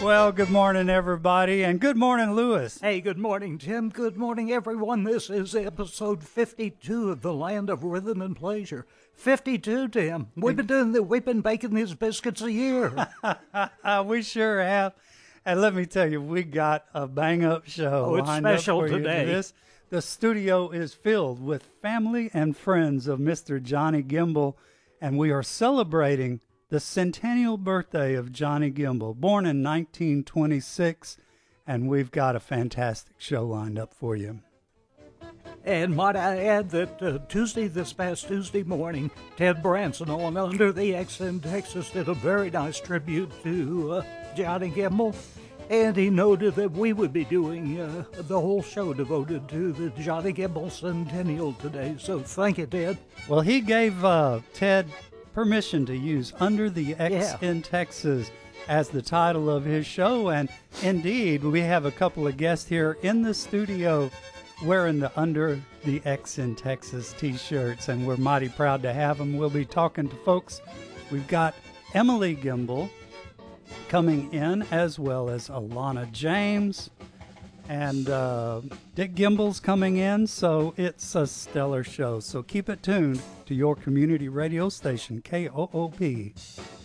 Well, good morning, everybody, and good morning, Lewis. Hey, good morning, Tim. Good morning, everyone. This is episode 52 of the Land of Rhythm and Pleasure. 52, Tim. We've been baking these biscuits a year. We sure have. And let me tell you, we got a bang-up show. Oh, it's special today. The studio is filled with family and friends of Mr. Johnny Gimble, and we are celebrating the centennial birthday of Johnny Gimble, born in 1926, and we've got a fantastic show lined up for you. And might I add that this past Tuesday morning, Ted Branson on Under the X in Texas did a very nice tribute to Johnny Gimble. And he noted that we would be doing the whole show devoted to the Johnny Gimble centennial today. So thank you, Ted. Well, he gave Ted permission to use Under the X in Texas as the title of his show. And indeed, we have a couple of guests here in the studio wearing the Under the X in Texas t-shirts, and we're mighty proud to have them. We'll be talking to folks. We've got Emily Gimble coming in, as well as Alana James, and Dick Gimble's coming in, so it's a stellar show. So keep it tuned to your community radio station, KOOP